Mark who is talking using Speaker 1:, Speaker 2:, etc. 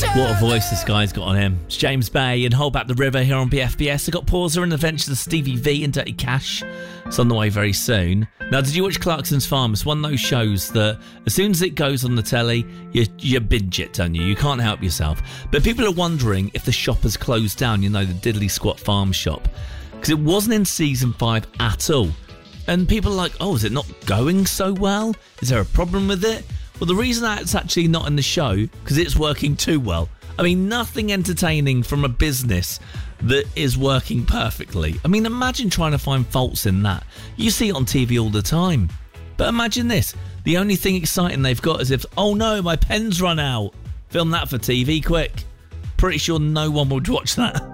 Speaker 1: What a voice this guy's got on him. It's James Bay and Hold Back the River here on BFBS. I got Pauser and Adventures of Stevie V and Dirty Cash. It's on the way very soon. Now, did you watch Clarkson's Farm? It's one of those shows that as soon as it goes on the telly, you binge it, don't you? You can't help yourself. But people are wondering if the shop has closed down, you know, the Diddley Squat Farm shop. Because it wasn't in season 5 at all. And people are like, oh, is it not going so well? Is there a problem with it? Well, the reason that it's actually not in the show, because it's working too well. I mean, nothing entertaining from a business that is working perfectly. I mean, imagine trying to find faults in that. You see it on TV all the time. But imagine this. The only thing exciting they've got is if, oh no, my pen's run out. Film that for TV, quick. Pretty sure no one would watch that.